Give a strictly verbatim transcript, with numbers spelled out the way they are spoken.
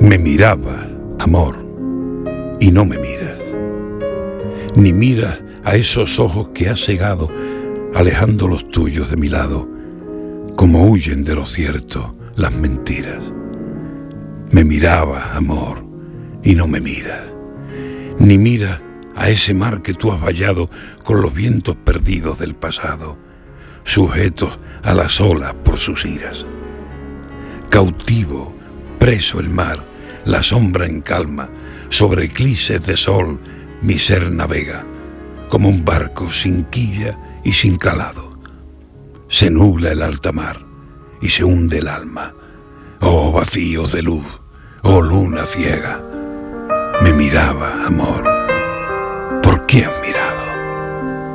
Me miraba, amor, y no me miras. Ni miras a esos ojos que has cegado, alejando los tuyos de mi lado, como huyen de lo cierto las mentiras. Me miraba, amor, y no me miras. Ni miras a ese mar que tú has vallado con los vientos perdidos del pasado, sujetos a las olas por sus iras. Cautivo, preso el mar, la sombra en calma, sobre eclipses de sol mi ser navega, como un barco sin quilla y sin calado. Se nubla el alta mar y se hunde el alma. Oh vacíos de luz, oh luna ciega. Me miraba, amor. ¿Por qué has mirado?